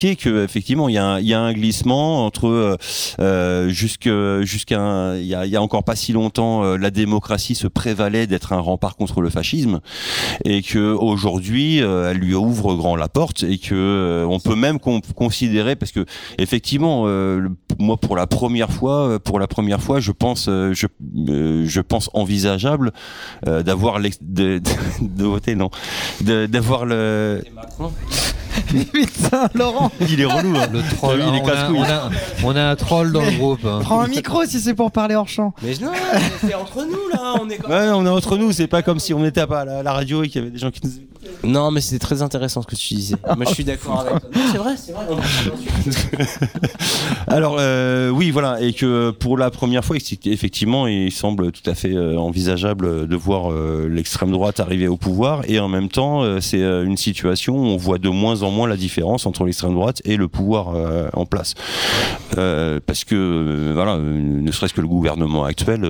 que effectivement il y a un glissement entre jusqu'à il y a encore pas si longtemps la démocratie se prévalait d'être un rempart contre le fascisme et que aujourd'hui elle lui ouvre grand la porte et que on peut même considérer, parce que effectivement moi pour la première fois je pense envisageable d'avoir de voter d'avoir le Putain, Laurent, il est relou, hein. Le troll, il est casse-couille. On a un troll dans le groupe. Hein. prends un micro si c'est pour parler hors champ. Mais non, c'est entre nous là, on est Ouais, on est entre nous, c'est pas comme si on était à la radio et qu'il y avait des gens qui nous... Non, mais c'était très intéressant ce que tu disais. Moi, je suis d'accord avec toi. Non, c'est vrai. Alors, oui, voilà, et que pour la première fois, effectivement, il semble tout à fait envisageable de voir l'extrême droite arriver au pouvoir, et en même temps, c'est une situation où on voit de moins en moins la différence entre l'extrême droite et le pouvoir en place. Parce que, voilà, ne serait-ce que le gouvernement actuel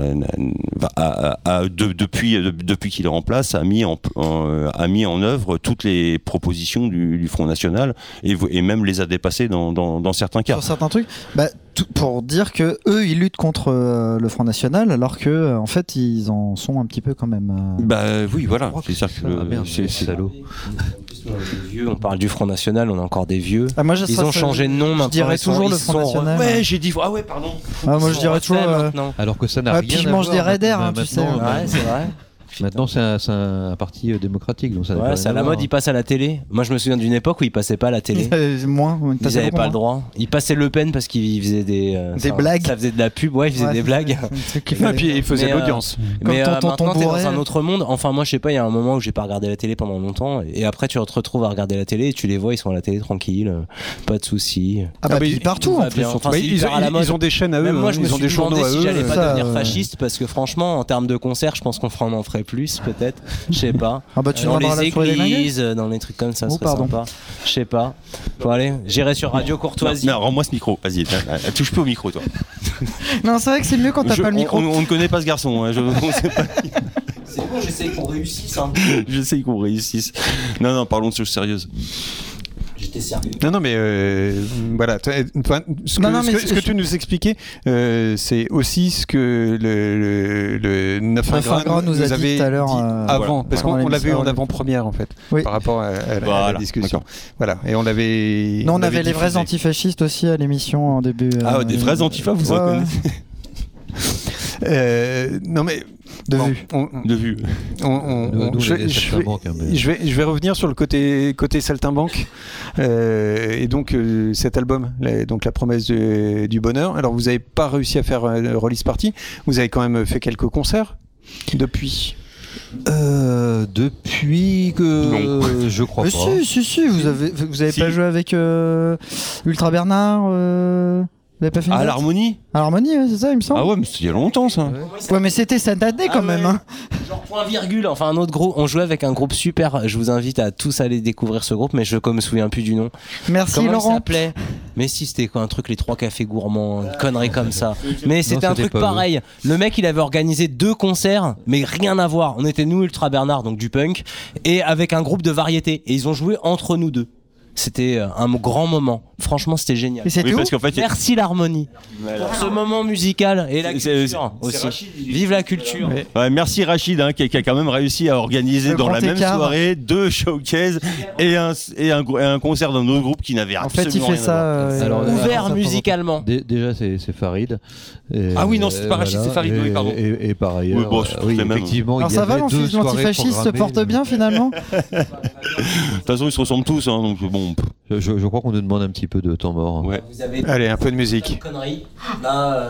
depuis qu'il est en place, a mis en œuvre toutes les propositions du Front National et même les a dépassées dans certains cas. Sur certains trucs, pour dire que eux ils luttent contre le Front National alors que en fait ils en sont un petit peu quand même. Oui, voilà. C'est ça que c'est salaud. On parle du Front National, on a encore des vieux. Ils ont changé de nom maintenant. Je dirais toujours le Front National. Ouais, j'ai dit. Ah ouais, pardon. Moi je dirais toujours. Alors que ça n'a rien puis je à mange voir. des Raiders, tu sais. Ouais, c'est vrai. Maintenant, c'est un parti démocratique. Donc ça n'a Ouais, rien c'est à à la voir. mode, il passe à la télé. Moi, je me souviens d'une époque où il passait pas à la télé. Moins. Ils n'avaient pas le droit. Il passait Le Pen parce qu'il faisait des blagues. Ça faisait de la pub, ouais, il faisait des blagues. Et puis il faisait l'audience. Mais Comme tonton maintenant, t'es Bourret. dans un autre monde. Enfin, moi, je sais pas, il y a un moment où j'ai pas regardé la télé pendant longtemps. Et après, tu te retrouves à regarder la télé et tu les vois, ils sont à la télé tranquilles, pas de soucis. Puis partout en plus. Enfin, Ils ont des chaînes à eux, même moi, je me ils ont suis des journaux demandé à si j'allais eux. pas devenir fasciste parce que franchement, en termes de concert, je pense qu'on en ferait plus, peut-être. Je sais pas. Tu Dans demanderas les la soirée des églises, dans les trucs comme ça, ce serait pardon. sympa. Je sais pas. Bon, allez, j'irai sur Radio Courtoisie. Non, rends-moi ce micro. Vas-y, touche plus au micro, toi. Non, c'est vrai que c'est mieux quand t'as pas le micro. On ne connaît pas ce garçon. Hein, on sait pas. C'est bon, j'essaye qu'on réussisse. Hein. J'essaye qu'on réussisse. Non, parlons de choses sérieuses. J'étais sérieux. Non, mais voilà. Ce que tu nous expliquais, c'est aussi ce que le 9 nous avait dit tout à l'heure. Avant, parce qu'on l'avait en avant-première en fait, Oui. par rapport à la discussion. Voilà, et on l'avait. Non, on avait les vrais antifascistes aussi à l'émission en début. Des vrais antifas, vous en connaissez. Non mais de vue. Je vais revenir sur le côté saltimbanque et donc cet album, donc La promesse du bonheur. Alors vous n'avez pas réussi à faire release party, vous avez quand même fait quelques concerts depuis. Depuis que je crois pas. Si, vous avez pas joué avec Ultra Bernard. Vous avez pas fait une à date l'harmonie. À l'harmonie, c'est ça, il me semble. Ah ouais, mais c'était il y a longtemps ça. Ouais, mais c'était cette année quand même. Hein. Genre point virgule, enfin un autre groupe. On jouait avec un groupe super. Je vous invite à tous aller découvrir ce groupe, mais je me souviens plus du nom. Merci Comment Laurent. il s'appelait? Mais si, c'était quoi un truc, les 3 cafés gourmands, une connerie comme ça. Mais c'était un truc pareil. Le mec, il avait organisé 2 concerts, mais rien à voir. On était nous, Ultra Bernard, donc du punk, et avec un groupe de variété. Et ils ont joué entre nous deux. C'était un grand moment. Franchement, c'était génial. Et c'était parce qu'en fait, merci l'harmonie pour ce moment musical et la culture aussi. Vive la culture. Ouais, merci Rachid qui a quand même réussi à organiser dans la même soirée 2 showcases et un concert d'un autre groupe qui n'avait absolument rien à voir. En fait, il fait ça Alors, ouvert musicalement. Déjà, c'est Farid. Ah oui, non, c'est pas Rachid, c'est Farid, oui, pardon. Et par ailleurs, oui, bon, c'est même. effectivement, Alors il y ça va, avait 2 soirées l'antifasciste se porte bien finalement. De toute façon, ils se ressemblent tous, hein, donc bon. Je crois qu'on nous demande un petit peu de temps mort. Ouais. Vous avez Allez, un peu de musique. conneries. Là,